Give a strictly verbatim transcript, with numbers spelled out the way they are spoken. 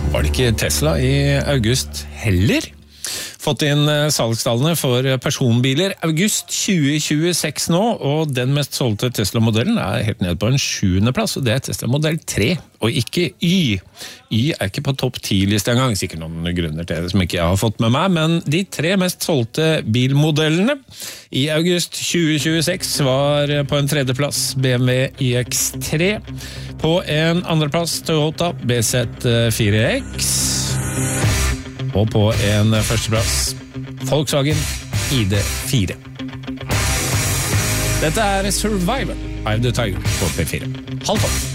Var det ikke Tesla i august heller? Fått inn salgstallene for personbiler august tjue tjueseks nå, og den mest solgte Tesla-modellen er helt ned på en sjuende plass, og det er Tesla Model tre, og ikke Y. Y er ikke på topp ti-liste engang, sikkert noen grunner til det som ikke jeg har fått med meg, men de tre mest solgte bilmodellene i august tjue tjueseks var på en tredje plass B M W I X tre, på en andre plass Toyota B Z fire X, og på en førsteplass Volkswagen I D fire. Dette er Survivor, Eye of the Tiger på P fire. Halv tolv.